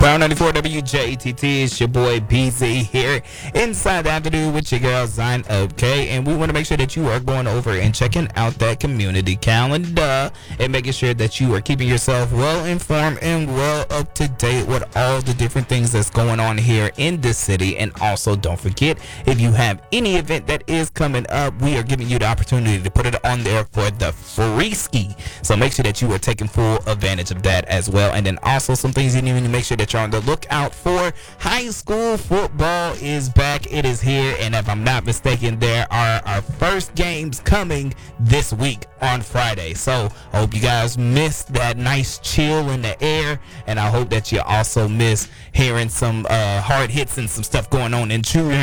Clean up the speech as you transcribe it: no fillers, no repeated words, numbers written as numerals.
Power 94 WJTT, it's your boy BZ here inside the afternoon with your girl Zion OK, and we want to make sure that you are going over and checking out that community calendar and making sure that you are keeping yourself well informed and well up to date with all the different things that's going on here in this city. And also don't forget, if you have any event that is coming up, we are giving you the opportunity to put it on there for the free ski. So make sure that you are taking full advantage of that as well. And then also some things you need to make sure that you're on the lookout for. High school football is back. It is here. And if I'm not mistaken, there are our first games coming this week on Friday. So I hope you guys missed that nice chill in the air. And I hope that you also miss hearing some hard hits and some stuff going on in true